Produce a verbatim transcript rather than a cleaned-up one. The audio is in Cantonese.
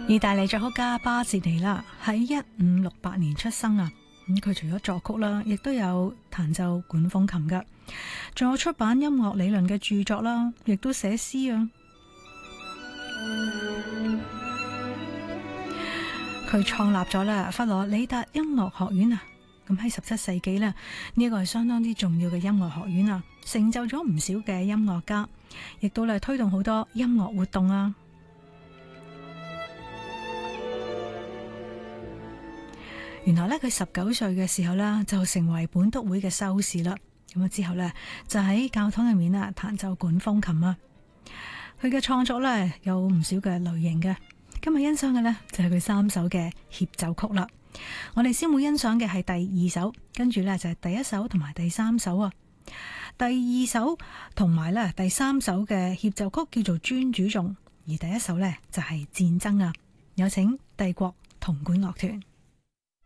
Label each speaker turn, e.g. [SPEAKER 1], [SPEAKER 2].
[SPEAKER 1] 意大利作曲家巴切尼啦，喺一五六八年出生啊。咁佢除咗作曲啦，亦都有彈奏管風琴噶，仲有出版音樂理論嘅著作啦，亦都寫詩啊。佢創立咗啦佛羅里達音樂學院啊。咁喺十七世紀咧，呢一個係相當之重要嘅音樂學院啊，成就咗唔少嘅音樂家，亦都嚟推動好多音樂活動啊。原來咧，佢十九歲嘅時候咧，就成為本篤會嘅修士啦。咁啊之後咧，就喺教堂入面啊彈奏管風琴啊。佢嘅創作咧有唔少嘅類型嘅。今日欣賞嘅咧就係佢三首嘅協奏曲啦。我哋先會欣賞嘅係第二首，跟住咧就係第一首同埋第三首啊。第二首同埋咧第三首嘅協奏曲叫做尊主頌，而第一首咧就係戰爭啊。有請帝國銅管樂團。